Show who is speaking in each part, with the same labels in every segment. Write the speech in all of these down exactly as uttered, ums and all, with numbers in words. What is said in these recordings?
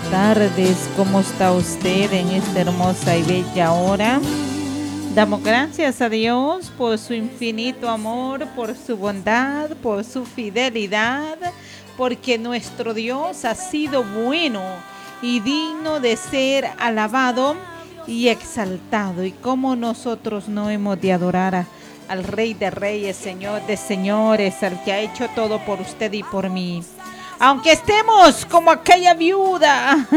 Speaker 1: tardes. ¿Cómo está usted en esta hermosa y bella hora? Damos gracias a Dios por su infinito amor, por su bondad, por su fidelidad, porque nuestro Dios ha sido bueno y digno de ser alabado y exaltado. Y como nosotros no hemos de adorar a, al Rey de Reyes, Señor de Señores, al que ha hecho todo por usted y por mí. Aunque estemos como aquella viuda,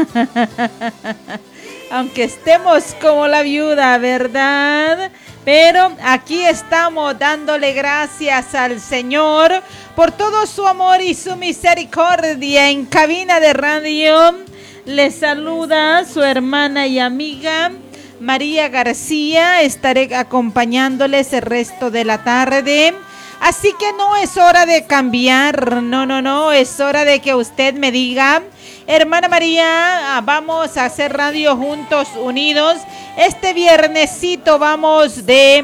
Speaker 1: aunque estemos como la viuda, ¿verdad? Pero aquí estamos dándole gracias al Señor por todo su amor y su misericordia. En cabina de radio les saluda su hermana y amiga María García. Estaré acompañándoles el resto de la tarde. Así que no es hora de cambiar, no, no, no, es hora de que usted me diga, hermana María, vamos a hacer radio juntos, unidos. Este viernesito vamos de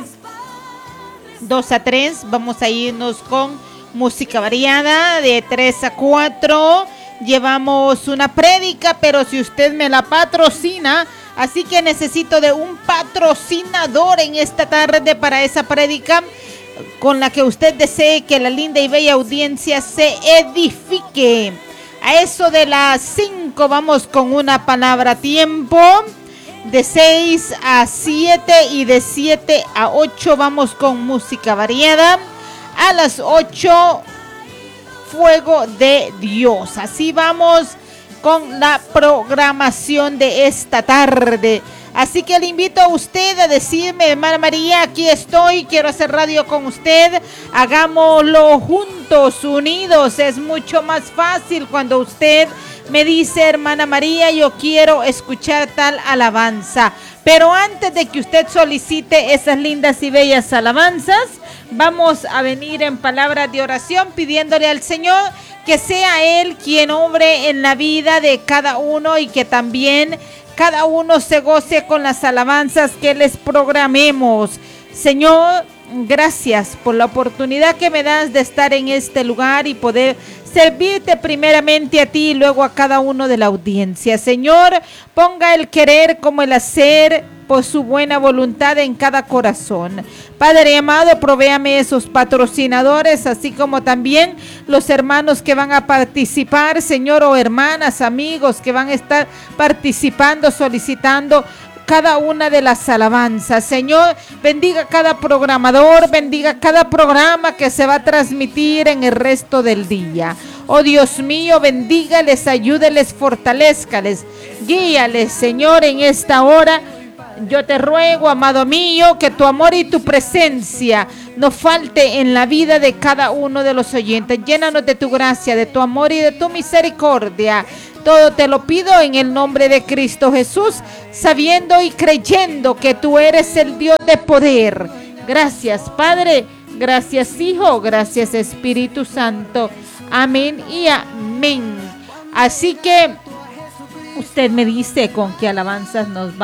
Speaker 1: dos a tres, vamos a irnos con música variada, de tres a cuatro. Llevamos una prédica, pero si usted me la patrocina, así que necesito de un patrocinador en esta tarde para esa prédica, con la que usted desee que la linda y bella audiencia se edifique. A eso de las cinco vamos con una palabra a tiempo. De seis a siete y de siete a ocho vamos con música variada. A las ocho, fuego de Dios. Así vamos con la programación de esta tarde. Así que le invito a usted a decirme, hermana María, aquí estoy, quiero hacer radio con usted. Hagámoslo juntos, unidos. Es mucho más fácil cuando usted me dice, hermana María, yo quiero escuchar tal alabanza. Pero antes de que usted solicite esas lindas y bellas alabanzas, vamos a venir en palabras de oración pidiéndole al Señor que sea Él quien obre en la vida de cada uno y que también cada uno se goce con las alabanzas que les programemos. Señor, gracias por la oportunidad que me das de estar en este lugar y poder servirte primeramente a ti y luego a cada uno de la audiencia. Señor, ponga el querer como el hacer por su buena voluntad en cada corazón. Padre amado, provéame esos patrocinadores, así como también los hermanos que van a participar, Señor, o hermanas, amigos que van a estar participando, solicitando cada una de las alabanzas. Señor, bendiga cada programador, bendiga cada programa que se va a transmitir en el resto del día. Oh Dios mío, bendígales, ayúdeles, fortalézcales, guíales, Señor, en esta hora. Yo te ruego, amado mío, que tu amor y tu presencia no falte en la vida de cada uno de los oyentes. Llénanos de tu gracia, de tu amor y de tu misericordia. Todo te lo pido en el nombre de Cristo Jesús, sabiendo y creyendo que tú eres el Dios de poder. Gracias, Padre. Gracias, Hijo. Gracias, Espíritu Santo. Amén y amén. Así que usted me dice con qué alabanzas nos va